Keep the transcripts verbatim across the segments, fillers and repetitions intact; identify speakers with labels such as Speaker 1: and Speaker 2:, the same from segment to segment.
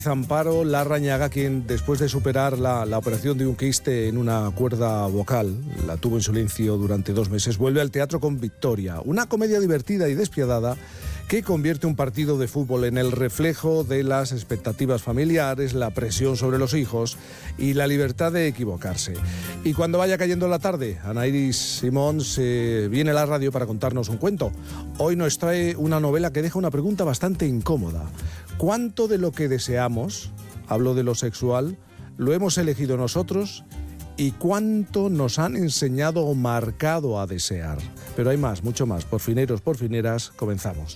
Speaker 1: Amparo Larrañaga, quien después de superar la, la operación de un quiste en una cuerda vocal, la tuvo en silencio durante dos meses, vuelve al teatro con Victoria, una comedia divertida y despiadada que convierte un partido de fútbol en el reflejo de las expectativas familiares, la presión sobre los hijos y la libertad de equivocarse. Y cuando vaya cayendo la tarde, Anairis Simón se viene a la radio para contarnos un cuento. Hoy nos trae una novela que deja una pregunta bastante incómoda. ¿Cuánto de lo que deseamos, hablo de lo sexual, lo hemos elegido nosotros y cuánto nos han enseñado o marcado a desear? Pero hay más, mucho más. Porfineros, porfineras, comenzamos.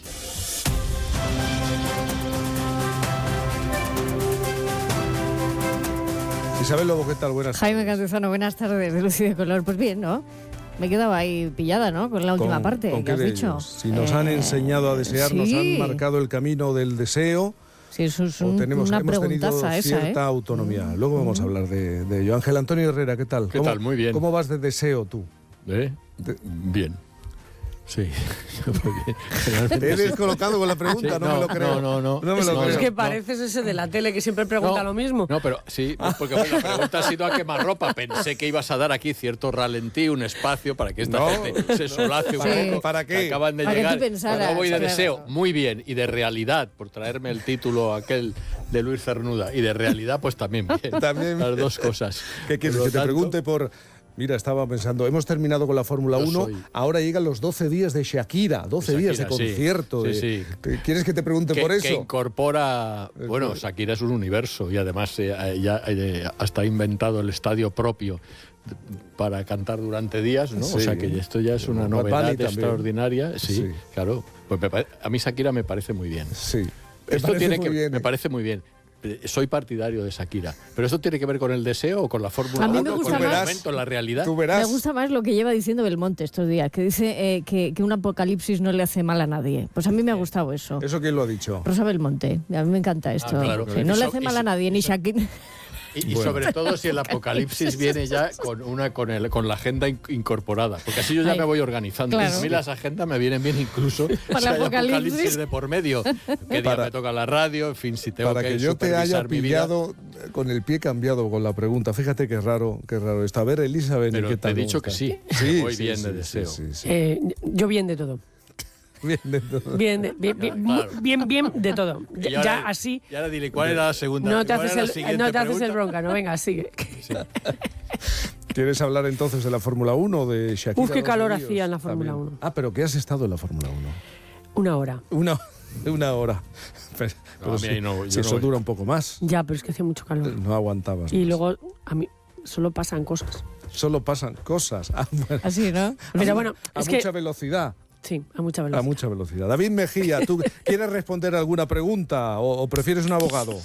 Speaker 1: Isabel Lobo, ¿qué tal? Buenas tardes.
Speaker 2: Jaime Campuzano, buenas tardes, de Luz y de Color. Pues bien, ¿no? Me quedaba ahí pillada, ¿no? Con la última
Speaker 1: ¿Con,
Speaker 2: parte
Speaker 1: ¿con
Speaker 2: que has dicho.
Speaker 1: Ellos? Si nos eh, han enseñado a desear, sí. Nos han marcado el camino del deseo.
Speaker 2: Sí, eso es un,
Speaker 1: o tenemos,
Speaker 2: una
Speaker 1: hemos tenido
Speaker 2: preguntaza
Speaker 1: cierta
Speaker 2: esa, ¿eh?
Speaker 1: autonomía. Luego vamos a hablar de, de ello. Ángel Antonio Herrera, ¿qué tal?
Speaker 3: ¿Qué
Speaker 1: ¿Cómo,
Speaker 3: tal? Muy bien.
Speaker 1: ¿Cómo vas de deseo tú?
Speaker 3: ¿Eh? De, bien. Sí, muy bien.
Speaker 1: Te he descolocado con la pregunta,
Speaker 3: sí,
Speaker 1: no,
Speaker 3: no me
Speaker 1: lo creo.
Speaker 3: No, no, no.
Speaker 1: no me
Speaker 4: es,
Speaker 1: lo creo.
Speaker 4: es que pareces no. ese de la tele que siempre pregunta
Speaker 3: no,
Speaker 4: lo mismo.
Speaker 3: No, pero sí, porque bueno, la pregunta ha sido a quemarropa. Pensé que ibas a dar aquí cierto ralentí, un espacio para que esta
Speaker 1: no.
Speaker 3: gente se solace un
Speaker 2: sí.
Speaker 3: poco.
Speaker 1: ¿Para qué?
Speaker 3: Acaban de
Speaker 2: para
Speaker 3: llegar.
Speaker 2: Que tú pensaras,
Speaker 3: no voy de
Speaker 2: claro.
Speaker 3: deseo, muy bien. Y de realidad, por traerme el título aquel de Luis Cernuda. Y de realidad, pues también bien.
Speaker 1: También
Speaker 3: Las dos cosas.
Speaker 1: ¿Qué quieres? Que te tanto, pregunte por... Mira, estaba pensando, hemos terminado con la Fórmula uno, soy... ahora llegan los doce días de Shakira, doce Shakira, días de concierto.
Speaker 3: Sí,
Speaker 1: de...
Speaker 3: sí, sí.
Speaker 1: ¿Quieres que te pregunte
Speaker 3: que,
Speaker 1: por eso?
Speaker 3: Que incorpora... Bueno, Shakira es un universo y además eh, ya eh, hasta ha inventado el estadio propio para cantar durante días, ¿no?
Speaker 1: Sí.
Speaker 3: O sea que esto ya es una novedad extraordinaria. Sí,
Speaker 1: sí,
Speaker 3: claro. Pues me pare... a mí Shakira me parece muy bien.
Speaker 1: Sí.
Speaker 3: Esto tiene que...
Speaker 1: bien,
Speaker 3: me
Speaker 1: ¿eh?
Speaker 3: parece muy bien. Soy partidario de Shakira. ¿Pero esto tiene que ver con el deseo o con la fórmula?
Speaker 2: A mí me
Speaker 3: uno,
Speaker 2: gusta
Speaker 3: con el
Speaker 2: más,
Speaker 3: momento, la realidad.
Speaker 1: Tú verás.
Speaker 2: Me gusta más lo que lleva diciendo Belmonte estos días, que dice eh, que, que un apocalipsis no le hace mal a nadie. Pues a mí me ha gustado eso.
Speaker 1: ¿Eso quién lo ha dicho?
Speaker 2: Rosa Belmonte. A mí me encanta esto.
Speaker 3: Ah, claro.
Speaker 2: Sí, no
Speaker 3: eso,
Speaker 2: le hace mal
Speaker 3: eso,
Speaker 2: a nadie, ni
Speaker 3: eso.
Speaker 2: Shakira.
Speaker 3: Y, y sobre todo si el apocalipsis viene ya con una con, el, con la agenda in, incorporada. Porque así yo ya Ay, me voy organizando.
Speaker 2: Claro.
Speaker 3: A mí las agendas me vienen bien incluso
Speaker 2: para
Speaker 3: si hay
Speaker 2: apocalipsis.
Speaker 3: apocalipsis de por medio. ¿Qué día
Speaker 1: para,
Speaker 3: me toca la radio? En fin, si tengo
Speaker 1: para
Speaker 3: que
Speaker 1: que yo te haya pillado
Speaker 3: vida.
Speaker 1: Con el pie cambiado con la pregunta. Fíjate qué raro, qué raro esto. A ver, Elizabeth,
Speaker 3: Pero
Speaker 1: ¿qué tal?
Speaker 3: te he dicho que sí.
Speaker 1: Sí,
Speaker 3: voy
Speaker 1: sí,
Speaker 3: bien
Speaker 1: sí,
Speaker 3: de
Speaker 1: sí,
Speaker 3: deseo.
Speaker 1: Sí, sí, sí.
Speaker 4: Eh, yo bien de todo.
Speaker 1: Bien de todo.
Speaker 4: Bien, de, bien, bien,
Speaker 3: claro.
Speaker 4: bien, bien de todo. Ya,
Speaker 3: ahora,
Speaker 4: ya así.
Speaker 3: Y ahora dile, ¿cuál era la segunda?
Speaker 4: No te haces
Speaker 3: el,
Speaker 4: no te haces el bronca, no, venga, sigue.
Speaker 3: Sí.
Speaker 1: ¿Quieres hablar entonces de la Fórmula uno o de Shakira?
Speaker 4: Uf, qué calor
Speaker 1: Unidos?
Speaker 4: hacía en la Fórmula
Speaker 1: También.
Speaker 4: uno.
Speaker 1: Ah, pero ¿qué has estado en la Fórmula uno?
Speaker 4: Una hora.
Speaker 1: Una, una hora. Pero,
Speaker 3: No, a mí ahí no, yo
Speaker 1: si
Speaker 3: no
Speaker 1: eso
Speaker 3: voy.
Speaker 1: dura un poco más.
Speaker 4: Ya, pero es que hacía mucho calor.
Speaker 1: No aguantabas.
Speaker 4: Y
Speaker 1: más.
Speaker 4: luego, a mí, solo pasan cosas.
Speaker 1: Solo pasan cosas. Ah, bueno.
Speaker 2: Así, ¿no?
Speaker 4: Pero bueno,
Speaker 1: a
Speaker 4: es
Speaker 1: mucha
Speaker 4: que...
Speaker 1: velocidad.
Speaker 4: Sí, a mucha velocidad.
Speaker 1: A mucha velocidad. David Mejía, ¿tú quieres responder alguna pregunta o, o prefieres un abogado?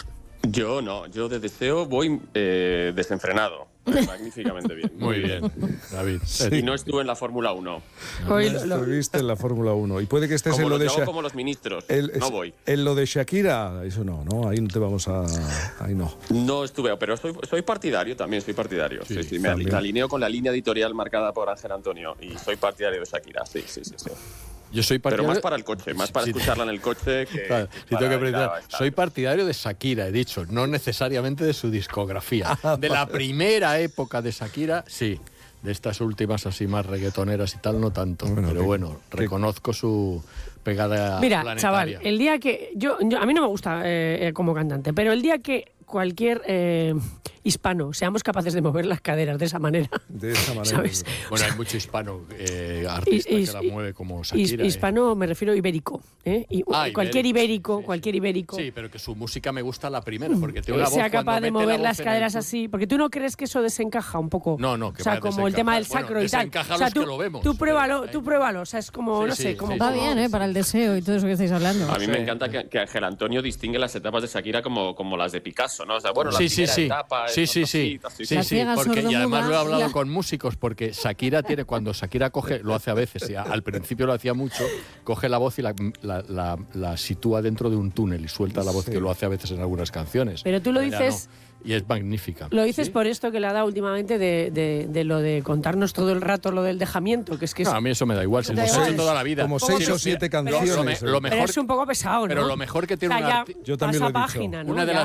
Speaker 5: Yo no, yo de deseo voy eh, desenfrenado. Magníficamente bien.
Speaker 3: Muy bien, David.
Speaker 1: Sí.
Speaker 5: Y no estuve en la Fórmula uno.
Speaker 4: Hoy
Speaker 1: No
Speaker 4: lo- lo-
Speaker 1: estuviste en la Fórmula uno. Y puede que estés
Speaker 5: Como
Speaker 1: en lo
Speaker 5: los,
Speaker 1: de
Speaker 5: yo hago
Speaker 1: Sha-
Speaker 5: como los ministros.
Speaker 1: el-
Speaker 5: no voy.
Speaker 1: En lo de Shakira, eso no, ¿no? Ahí no te vamos a... Ahí no.
Speaker 5: No estuve, pero soy, soy partidario también, soy partidario. Sí,
Speaker 3: Sí,
Speaker 5: sí, me,
Speaker 1: también.
Speaker 5: me alineo con la línea editorial marcada por Ángel Antonio y soy partidario de Shakira, sí, sí, sí. sí.
Speaker 3: Yo soy
Speaker 5: Pero
Speaker 3: partidario...
Speaker 5: más para el coche, más para
Speaker 3: Sí,
Speaker 5: escucharla en el coche que,
Speaker 3: Claro,
Speaker 5: que
Speaker 3: si
Speaker 5: para
Speaker 3: tengo que
Speaker 5: ir a-
Speaker 3: preguntar, soy partidario de Shakira, he dicho, no necesariamente de su discografía. De la primera época de Shakira, sí. De estas últimas así más reggaetoneras y tal, no tanto.
Speaker 1: Bueno,
Speaker 3: pero
Speaker 1: ¿qué-
Speaker 3: bueno,
Speaker 1: qué-
Speaker 3: reconozco su pegada
Speaker 4: Mira,
Speaker 3: planetaria.
Speaker 4: chaval, el día que... Yo, yo- a mí no me gusta eh, como cantante, pero el día que cualquier eh, hispano seamos capaces de mover las caderas de esa manera...
Speaker 1: De esa manera.
Speaker 4: ¿Sabes?
Speaker 3: Bueno, hay mucho hispano eh, artista
Speaker 4: His-
Speaker 3: que la
Speaker 4: his-
Speaker 3: mueve como
Speaker 4: His-
Speaker 3: Shakira. eh.
Speaker 4: hispano me refiero a ibérico. ¿eh? Y,
Speaker 3: Ah,
Speaker 4: cualquier
Speaker 3: ibérico,
Speaker 4: ibérico,
Speaker 3: sí, sí,
Speaker 4: cualquier
Speaker 3: sí.
Speaker 4: ibérico...
Speaker 3: Sí, pero que su música me gusta la primera, porque tiene
Speaker 4: que
Speaker 3: una voz
Speaker 4: sea
Speaker 3: cuando
Speaker 4: capaz de
Speaker 3: mete la
Speaker 4: mover
Speaker 3: voz
Speaker 4: las
Speaker 3: en el
Speaker 4: caderas
Speaker 3: tu-
Speaker 4: así. Porque tú no crees que eso desencaja un poco.
Speaker 3: No, no, que
Speaker 4: O sea,
Speaker 3: va a
Speaker 4: como el tema del
Speaker 3: desencajar.
Speaker 4: sacro
Speaker 3: Bueno,
Speaker 4: y tal.
Speaker 3: desencaja
Speaker 4: O sea,
Speaker 3: los
Speaker 4: tú,
Speaker 3: que lo vemos,
Speaker 4: tú pruébalo,
Speaker 3: pero,
Speaker 4: tú
Speaker 3: ¿eh?
Speaker 4: pruébalo. O sea, es como,
Speaker 3: Sí,
Speaker 4: no
Speaker 3: sí,
Speaker 4: sé, como...
Speaker 3: sí,
Speaker 2: Va
Speaker 3: sí.
Speaker 2: bien, ¿eh? Para el deseo y todo eso que estáis hablando.
Speaker 5: A mí
Speaker 3: Sí.
Speaker 5: me encanta que, que Ángel Antonio distingue las etapas de Shakira como, como las de Picasso, ¿no? O sea, bueno, la
Speaker 3: Sí, sí,
Speaker 5: primera
Speaker 3: sí.
Speaker 5: etapa
Speaker 3: Sí, Sí, sí, sí.
Speaker 5: cositas,
Speaker 3: sí,
Speaker 2: La
Speaker 3: sí,
Speaker 2: ciega
Speaker 3: porque, y además lo he
Speaker 2: sordomuda,
Speaker 3: hablado
Speaker 2: la-
Speaker 3: con músicos, porque Shakira tiene, cuando Shakira coge, lo hace a veces, y a- al principio lo hacía mucho, coge la voz y la, la, la- la sitúa dentro de un túnel y suelta la voz,
Speaker 1: Sí.
Speaker 3: que lo hace a veces en algunas canciones.
Speaker 4: Pero tú lo
Speaker 3: ella
Speaker 4: dices-
Speaker 3: no. Y es magnífica.
Speaker 4: Lo dices
Speaker 3: ¿Sí?
Speaker 4: por esto que le ha dado últimamente de, de, de lo de contarnos todo el rato lo del dejamiento, que es que es,
Speaker 3: No, a mí eso me da igual, se
Speaker 4: Da
Speaker 3: lo he
Speaker 4: igual.
Speaker 3: hecho toda la vida.
Speaker 1: Como
Speaker 4: seis
Speaker 3: Pero
Speaker 1: o siete
Speaker 3: mira,
Speaker 1: canciones.
Speaker 3: Lo, me- lo
Speaker 4: pero
Speaker 3: mejor,
Speaker 4: es un poco pesado, ¿no?
Speaker 3: pero lo mejor que tiene
Speaker 4: O sea,
Speaker 3: un
Speaker 4: ya
Speaker 3: arti-
Speaker 1: Yo también
Speaker 4: pasa
Speaker 1: lo he dicho.
Speaker 4: página, ¿no?
Speaker 3: Una de
Speaker 4: Ya.
Speaker 3: las